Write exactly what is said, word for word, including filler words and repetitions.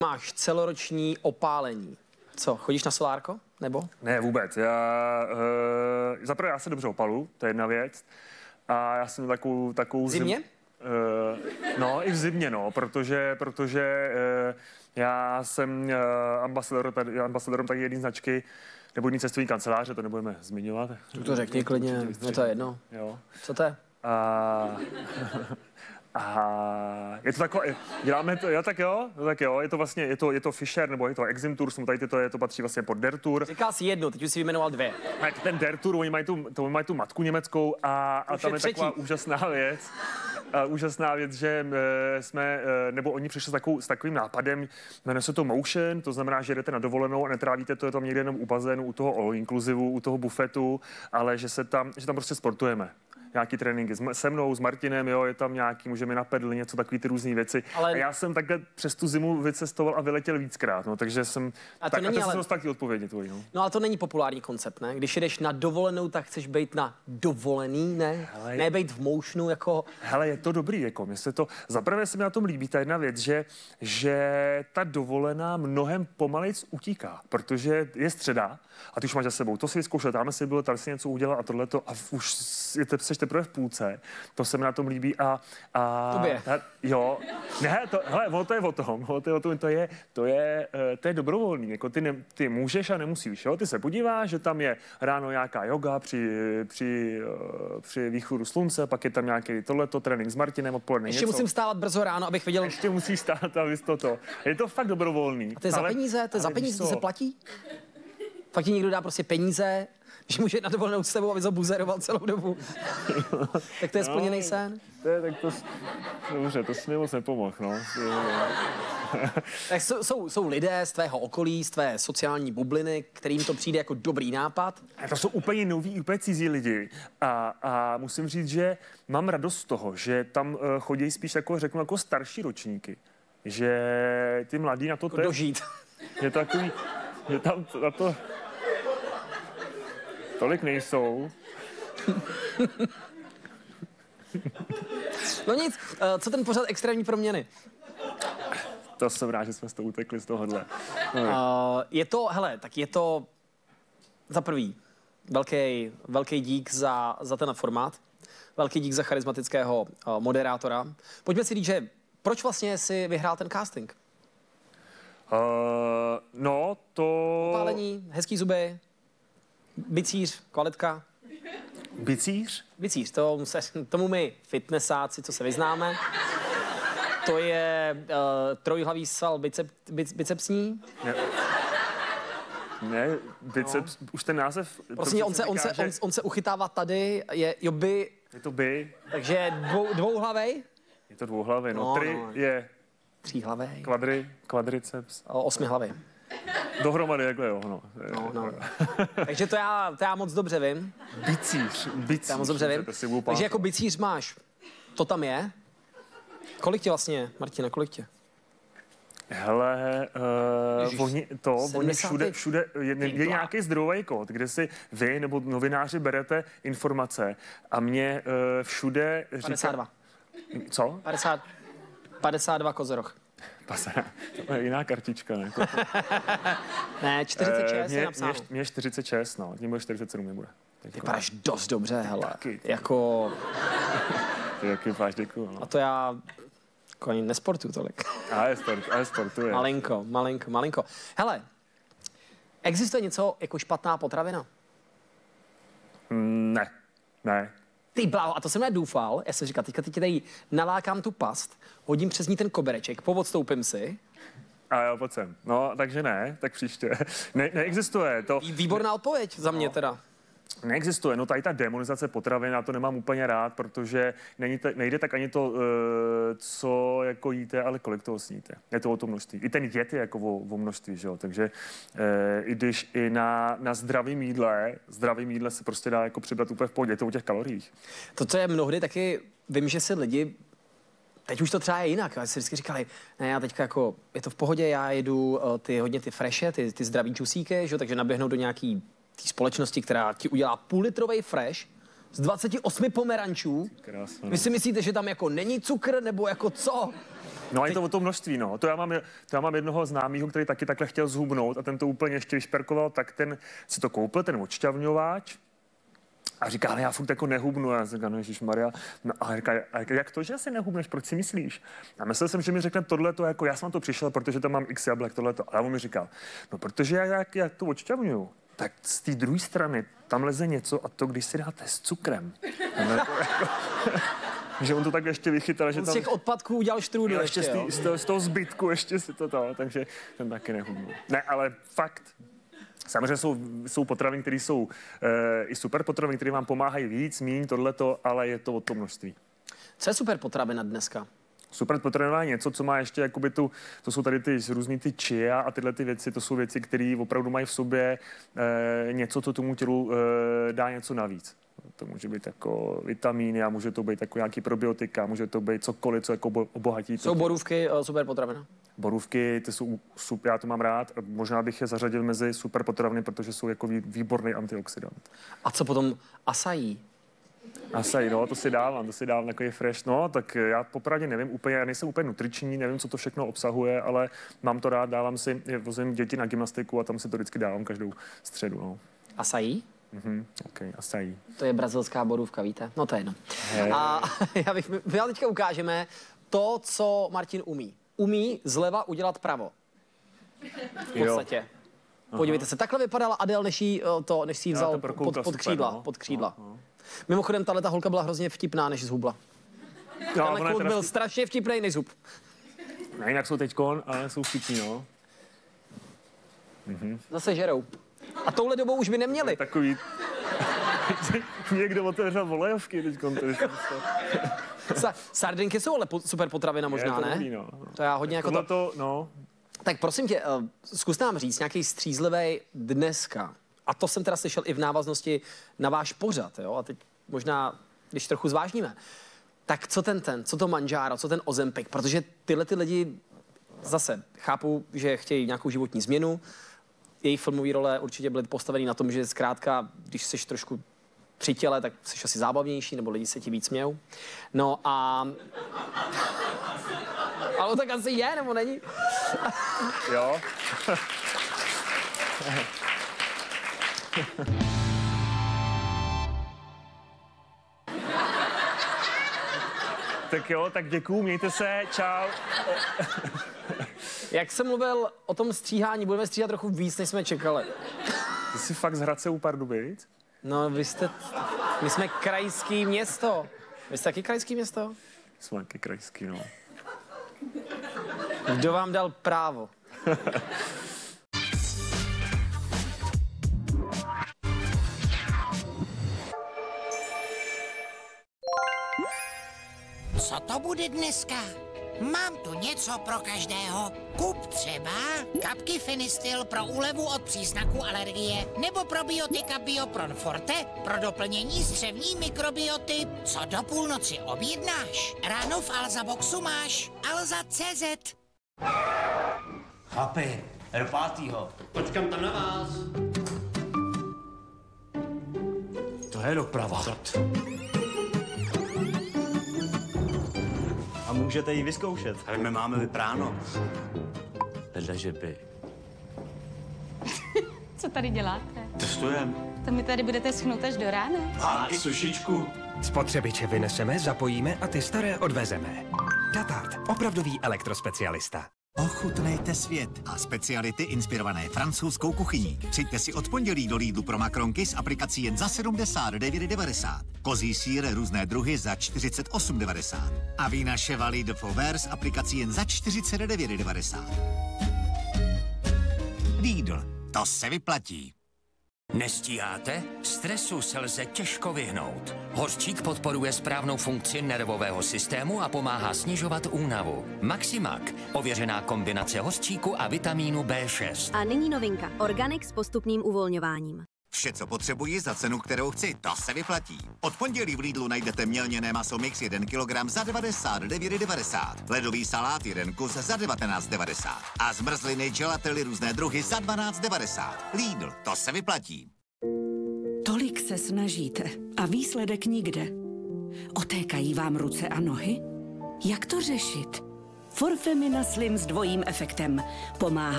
Máš celoroční opálení. Co, chodíš na solárko? Nebo? Ne, vůbec. Já, uh, zaprvé já se dobře opalu, to je jedna věc. A já jsem takovou... takovou Zimě? Zim, uh, no, i v zimě, no, protože, protože uh, já jsem uh, ambasador, tady, ambasadorem taky jedné značky, nebo jedné cestovní kanceláře, to nebudeme zmiňovat. To, to řekni klidně, je to jedno. Jo. Co to je? A... A je to takové, děláme to, jo, tak jo, no, tak jo, je to vlastně, je to, je to Fisher, nebo je to Eximtour, jsou tady tyto, je to patří vlastně pod Der Tour. Říkal jsi jedno, teď už si vyjmenoval dvě. Tak ten Der Tour, oni mají tu, to, oni mají tu matku německou a, a tam je třetí. taková úžasná věc, a úžasná věc, že e, jsme, e, nebo oni přišli s, takovou, s takovým nápadem, jmenuje se to Motion, to znamená, že jdete na dovolenou a netrávíte to je tam někde jenom u bazénu, u toho all inclusivu, u toho bufetu, ale že se tam, že tam prostě sportujeme. Nějaký tréninky se mnou, s Martinem, jo, je tam nějaký, můžeme na pedl, něco, takový ty různé věci. Ale... A já jsem takhle přes tu zimu vycestoval a vyletěl víckrát, no, takže jsem, a to tak, není, a to ale... jsem taky odpovědně tvojí, no. No ale to není populární koncept, ne? Když jdeš na dovolenou, tak chceš být na dovolený, ne? Hele, ne být v motionu, jako... Hele, je to dobrý, jako, mně se to, zaprvé se mi na tom líbí ta jedna věc, že, že ta dovolená mnohem pomalejc utíká, protože je středa a ty už máš za sebou, to si vyzkoušel, tam si bylo, tady si něco udělal a tohleto a už jsi teprve v půlce, to se mi na tom líbí a... a Tobě. A, jo, ne, to, hele, ono to je o tom, ono to je o tom, to je, to je, to je dobrovolný, jako ty, ne, ty můžeš a nemusíš, jo, ty se podíváš, že tam je ráno nějaká yoga při, při, při východu slunce, pak je tam nějaký tohleto, trénink s Martinem, odpoledne Ještě něco. musím stávat brzo ráno, abych viděl... Ještě musíš stát, abys toto. Je to fakt dobrovolný. A to je za peníze, to je za peníze, to se platí? Fakt ti někdo dá prostě peníze, když může jít na dovolenou s tebou, aby to buzeroval celou dobu. Tak to je splněný no, sen. To je, tak to, dobře, to jsi mi moc nepomohl, no. Tak jsou, jsou, jsou lidé z tvého okolí, z tvé sociální bubliny, kterým to přijde jako dobrý nápad. A to jsou úplně noví, úplně cizí lidi. A, a musím říct, že mám radost z toho, že tam uh, chodí spíš jako, řeknu, jako starší ročníky. Že ty mladí na to... Jako dožít. Je takový, že tam na to... Tolik nejsou. No nic, co ten pořad extrémní proměny? To jsem rád, že jsme z toho utekli z tohohle. No. Uh, je to, hele, tak je to za prvý velký, velký dík za, za ten formát, velký dík za charismatického uh, moderátora. Pojďme si říct, že proč vlastně si vyhrál ten casting? Uh, no, to... Opálení, hezký zuby, bicíř, kvalitka. Bicíř? Bicíř, to se, tomu my fitnessáci, co se vyznáme. To je uh, trojhlavý sval bicep, bic, bicepsní. Ne, ne biceps, no. Už ten název... Prostě on se, on, se, on, on se uchytává tady, je jo by... Je to by. Takže dvou, dvouhlavej? Je to dvouhlavý, no. no Tri no. je... Tříhlavej. Kvadry, kvadriceps. O, osmihlavej. Dohromady, jakhle jo, no. No, no. Takže to já, to já moc dobře vím. Bicíř, bicíř. To já moc dobře vím. Takže jako bicíř máš, to tam je. Kolik tě vlastně je, Martina, kolik tě? Hele, uh, oni, to, oni všude, všude je, je nějaký zdrojový kód, kde si vy nebo novináři berete informace a mě uh, všude říká... padesát dva. Co? padesát, padesát dva kozoroch. To je jiná kartička, ne? Ne, čtyřicet šest mě, je napsáno. Mě, mě čtyřicet šest, no, tím bude čtyřicet sedm nebude. Vypadáš dost dobře, hele. Taky. Jako... Ty taky vypadáš, děkuju. No. A to já jako ani nesportuju tolik. A je sport, a je sportuje. Malinko, malinko, malinko. Hele, existuje něco jako špatná potravina? Mm, ne, ne. Ty bláho, a to jsem nedoufal, já jsem říkal, teďka teď tady nalákám tu past, hodím přes ní ten kobereček, povodstoupím si. A jo, pojď sem. No, takže ne, tak příště. Ne, neexistuje to. Výborná odpověď za mě no. teda. Neexistuje, no tady ta demonizace potravin, já to nemám úplně rád, protože není te, nejde tak ani to, uh, co jako jíte, ale kolik toho sníte. Je to o to množství. I ten jed je jako o, o množství, že jo, takže uh, i když i na, na zdravým jídle, zdravým jídle se prostě dá jako přibrat úplně v pohodě, je to o těch kaloriích. To, co je mnohdy taky, vím, že si lidi, teď už to třeba je jinak, ale si vždycky říkali, ne, já teďka jako, je to v pohodě, já jedu uh, ty hodně ty freshe, ty, ty zdravý čusíky, že jo, takže naběhnou do nějaký té společnosti, která ti udělá půllitrový fresh z dvaceti osmi pomerančů. Krásno. Vy si myslíte, že tam jako není cukr, nebo jako co? No a je to o to množství, no. To já mám, to já mám jednoho známého, který taky takhle chtěl zhubnout a ten to úplně ještě vyšperkoval, tak ten si to koupil, ten odšťavňováč, a říká, ale já furt jako nehubnu. A já říkám, no ježišmarja, no a říká, jak to, že asi nehubneš, proč si myslíš? A myslel jsem, že mi řekne tohleto, jako já jsem na to přišel, protože tam mám x jablek, tohleto. A on mi říkal, no protože já, jak, jak to odšťavňuju, tak z té druhé strany tam leze něco a to, když si dáte s cukrem. Jako, že on to tak ještě vychytal, že on tam... z těch odpadků udělal štrůdl ještě, ještě z, tý, z, toho, z toho zbytku ještě si to to, takže ten taky nehubnul. Ne, ale fakt, samozřejmě jsou, jsou potraviny, které jsou e, i super potraviny, které vám pomáhají víc, míň, tohleto, ale je to o to množství. Co je super potravina dneska? Super potravina je něco, co má ještě jakoby tu, to jsou tady ty různý ty chia a tyhle ty věci, to jsou věci, které opravdu mají v sobě e, něco, co tomu tělu e, dá něco navíc. To může být jako vitamíny a může to být jako nějaký probiotika, může to být cokoliv, co jako obohatí. Jsou borůvky uh, super potravina? Borůvky, ty jsou super, já to mám rád. Možná bych je zařadil mezi super potraviny, protože jsou jako výborný antioxidant. A co potom acai? Acai, no, to si dávám, to si dávám takový fresh. No, tak já popravdě nevím úplně, já nejsem úplně nutriční, nevím, co to všechno obsahuje, ale mám to rád, dávám si, vozím děti na gymnastiku a tam si to vždycky dávám každou středu, no. Acai? Mhm, okay, acai. To je brazilská borůvka, víte? No to je jedno. Hey. A já bych, my vám teďka ukážeme to, co Martin umí. Umí zleva udělat pravo. V podstatě. Jo. Podívejte se, takhle vypadala Adele, než jí to, než si ji vzal pod, pod, pod křídla. No. Pod křídla. No, no. Mimochodem, tahle ta holka byla hrozně vtipná, než zhubla. No, tenhle kluk byl vtip... strašně vtipnej, než zhub. Ne, jinak jsou teďkon, ale jsou vtipní, no. Mhm. Zase žerou. A touhle dobou už by neměli. Takový... Někdo otevřel volejovky teďkon. Sa- sardinky jsou ale po- super potravina možná, je to ne? Dobrý, no. To já hodně jako to... to... No. Tak prosím tě, uh, zkus nám říct nějaký střízlivý dneska. A to jsem teda slyšel i v návaznosti na váš pořad, jo? A teď možná, když trochu zvážníme. Tak co ten ten, co to Mounjaro, co ten Ozempic? Protože tyhle ty lidi zase chápu, že chtějí nějakou životní změnu. Jejich filmové role určitě byly postavený na tom, že zkrátka, když jsi trošku při těle, tak jsi asi zábavnější, nebo lidi se ti víc smějou. No a... Ale tak asi je, nebo není? Jo. Tak jo, tak děkuju, mějte se, čau. Jak jsem mluvil o tom stříhání, budeme stříhat trochu víc, než jsme čekali. Ty jsi fakt z Hradce u Pardubic? No, vy jste... My jsme krajský město. Vy jste taky krajský město? Jsme taky krajský, no. Kdo vám dal právo? Co to bude dneska? Mám tu něco pro každého. Kup třeba kapky Fenistil pro úlevu od příznaků alergie nebo probiotika Biopron Forte pro doplnění střevní mikrobioty. Co do půlnoci objednáš? Ráno v Alza Boxu máš Alza tečka cé zet. Chlapi, do pátýho. Počkám tam na vás. To je doprava. A můžete ji vyzkoušet. Ale my máme vypráno. Vedle, že by. Co tady děláte? Testujem. To mi tady budete schnout až do rána? A i sušičku. Spotřebiče vyneseme, zapojíme a ty staré odvezeme. Datart, opravdový elektrospecialista. Ochutnejte svět a speciality inspirované francouzskou kuchyní. Přijďte si od pondělí do Lidlu pro makronky s aplikací jen za sedmdesát devět devadesát. Kozí sýr různé druhy za čtyřicet osm devadesát. A vína Chevalier de Fauvert s aplikací jen za čtyřicet devět devadesát. Lidl, to se vyplatí. Nestíháte? Stresu se lze těžko vyhnout. Hořčík podporuje správnou funkci nervového systému a pomáhá snižovat únavu. Maximak, ověřená kombinace hořčíku a vitamínu bé šest. A nyní novinka. Organic s postupným uvolňováním. Vše, co potřebuji za cenu, kterou chci, to se vyplatí. Od pondělí v Lidlu najdete mělněné maso mix jeden kilogram za devadesát devět devadesát. Ledový salát jeden kus za devatenáct devadesát. A zmrzliny gelately různé druhy za dvanáct devadesát. Lidl, to se vyplatí. Tolik se snažíte a výsledek nikde. Otékají vám ruce a nohy? Jak to řešit? Forfemina Slim s dvojím efektem. Pomáhá